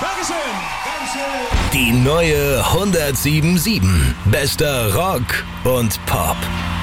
Dankeschön. Dankeschön. Die neue 107.7. Bester Rock und Pop.